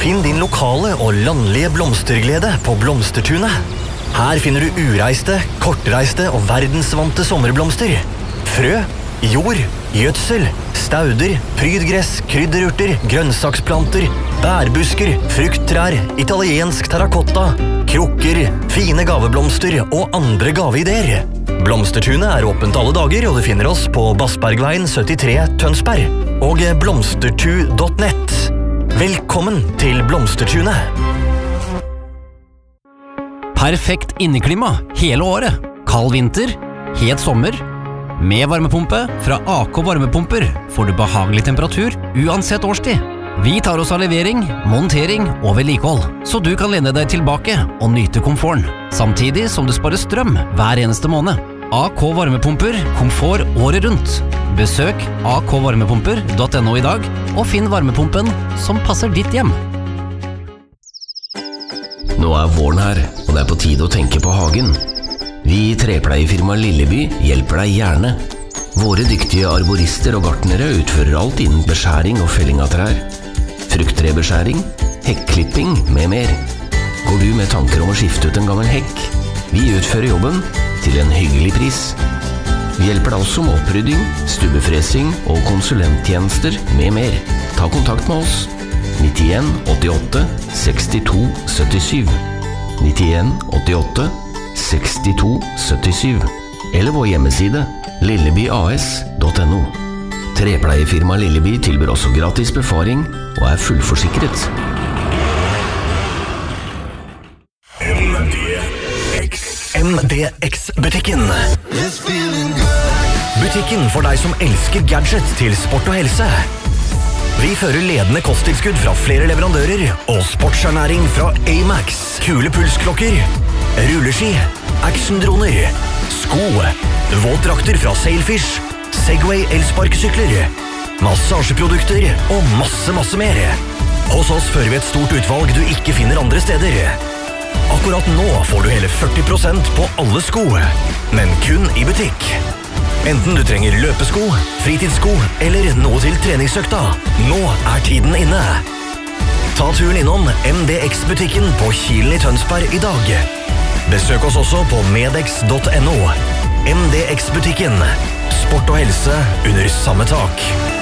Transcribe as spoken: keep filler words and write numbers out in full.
Finn din lokale og landlige blomsterglede på Blomstertunet. Her finner du ureiste, kortreiste og verdensvante sommerblomster. Frø, jord, gjødsel, stauder, prydgress, krydderurter, grønnsaksplanter, bærbusker, frukttrær, italiensk terrakotta, krukker, fine gaveblomster og andre gaveideer. Blomstertunet er åpent alle dager, og du finner oss på Bassbergveien syttitre Tønsberg og blomstertu punktum nett. Velkommen til Blomstertunet! Perfekt inneklima hele året. Kald vinter, het sommer. Med varmepumpe fra A K Varmepumper får du behagelig temperatur uansett årstid. Vi tar oss av levering, montering og vedlikehold, så du kan lene deg tilbake og nyte komforten, samtidig som du sparer strøm hver eneste måned. A K Varmepumper, komfort året rundt. Besøk a k varmepumper punktum n o i dag, og finn varmepumpen som passer ditt hjem. Nå er våren her, og det er på tide å tenke på hagen. Vi i trepleiefirma Lilleby hjelper deg gjerne. Våre dyktige arborister og gartnere utfører alt innen beskjæring og felling av trær. Frukttrebeskjæring, hekklipping med mer. Går du med tanker om å skifte ut en gammel hekk? Vi utfører jobben til en hyggelig pris. Vi hjelper deg også med opprydding, stubbefresing og konsulenttjenester med mer. Ta kontakt med oss. nittien åttiåtte sekstito syttisju nittien åttiåtte sekstito syttisju eller vår hjemmeside lillebyas punktum no. Trepleiefirma Lilleby tilbyr også gratis befaring og er fullforsikret. M D X-butikken. Butikken for deg som elsker gadget til sport og helse. Vi fører ledende kosttilskudd fra flere leverandører og sportsernæring fra A-Max, kule pulsklokker, rulleski, actiondroner, sko, våtdrakter fra Sailfish, Segway elsparkesykler, massasjeprodukter og masse, masse mer. Hos oss fører vi et stort utvalg du ikke finner andre steder. Akkurat nå får du hele førti prosent på alle sko, men kun i butikk. Enten du trenger løpesko, fritidssko eller noe til treningsøkta, nå er tiden inne. Ta turen innom M D X-butikken på Kilen i Tønsberg i dag. Besøk oss også på medex punktum no. M D X-butikken. Sport og helse under samme tak.